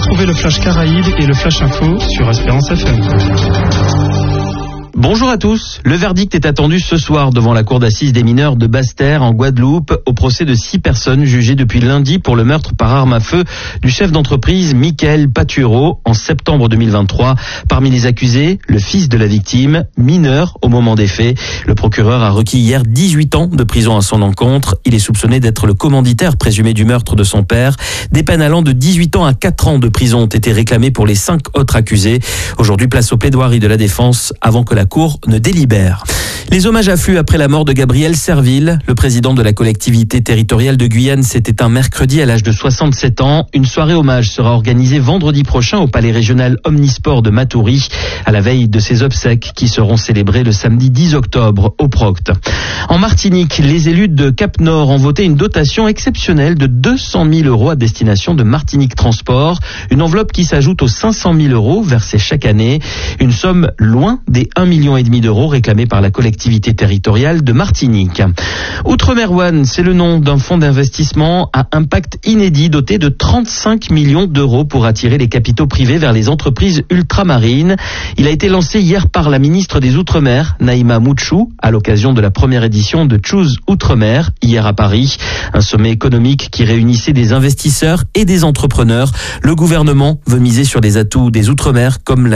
Retrouvez le Flash Caraïbes et le Flash Info sur Espérance FM. Bonjour à tous. Le verdict est attendu ce soir devant la cour d'assises des mineurs de Basse-Terre en Guadeloupe au procès de 6 personnes jugées depuis lundi pour le meurtre par arme à feu du chef d'entreprise Michael Patureau en septembre 2023. Parmi les accusés, le fils de la victime, mineur au moment des faits. Le procureur a requis hier 18 ans de prison à son encontre. Il est soupçonné d'être le commanditaire présumé du meurtre de son père. Des peines allant de 18 ans à 4 ans de prison ont été réclamées pour les 5 autres accusés. Aujourd'hui, place aux plaidoiries de la défense avant que la Cour ne délibère. Les hommages affluent après la mort de Gabriel Serville. Le président de la collectivité territoriale de Guyane s'est éteint mercredi à l'âge de 67 ans. Une soirée hommage sera organisée vendredi prochain au palais régional Omnisport de Matoury, à la veille de ses obsèques qui seront célébrées le samedi 10 octobre au Procte. En Martinique, les élus de Cap-Nord ont voté une dotation exceptionnelle de 200 000 € à destination de Martinique Transport. Une enveloppe qui s'ajoute aux 500 000 € versés chaque année. Une somme loin des 1,5 million d'euros réclamés par la collectivité territoriale de Martinique. Outre-mer One, c'est le nom d'un fonds d'investissement à impact inédit doté de 35 millions d'euros pour attirer les capitaux privés vers les entreprises ultramarines. Il a été lancé hier par la ministre des Outre-mer, Naïma Mouchou, à l'occasion de la première édition de Choose Outre-mer, hier à Paris. Un sommet économique qui réunissait des investisseurs et des entrepreneurs. Le gouvernement veut miser sur les atouts des Outre-mer comme